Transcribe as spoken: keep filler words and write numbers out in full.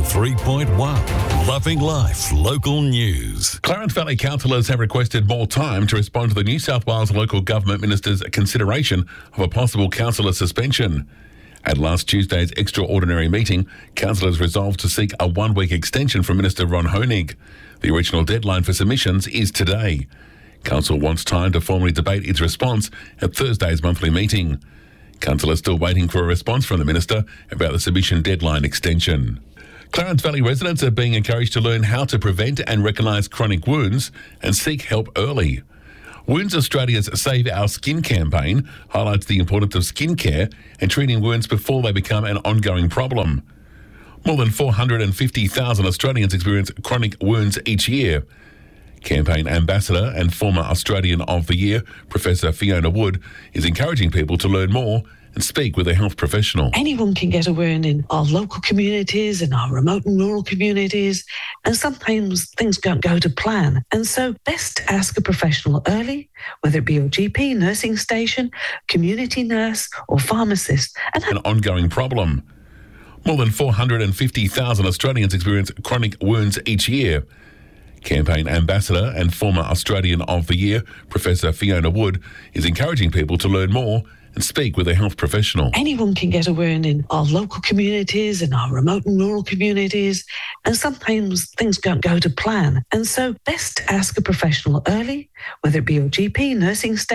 three point one. Loving Life Local News. Clarence Valley councillors have requested more time to respond to the New South Wales Local Government Minister's consideration of a possible councillor suspension. At last Tuesday's extraordinary meeting, councillors resolved to seek a one-week extension from Minister Ron Honig. The original deadline for submissions is today. Council wants time to formally debate its response at Thursday's monthly meeting. Council is still waiting for a response from the Minister about the submission deadline extension. Clarence Valley residents are being encouraged to learn how to prevent and recognise chronic wounds and seek help early. Wounds Australia's Save Our Skin campaign highlights the importance of skin care and treating wounds before they become an ongoing problem. More than four hundred fifty thousand Australians experience chronic wounds each year. Campaign Ambassador and former Australian of the Year, Professor Fiona Wood, is encouraging people to learn more and speak with a health professional. Anyone can get a wound in our local communities, in our remote and rural communities, and sometimes things don't go to plan. And so best to ask a professional early, whether it be your G P, nursing station, community nurse or pharmacist. And an ongoing problem. More than four hundred fifty thousand Australians experience chronic wounds each year. Campaign Ambassador and former Australian of the Year, Professor Fiona Wood, is encouraging people to learn more and speak with a health professional. Anyone can get a wound in our local communities, in our remote and rural communities, and sometimes things don't go to plan. And so best to ask a professional early, whether it be your G P, nursing station,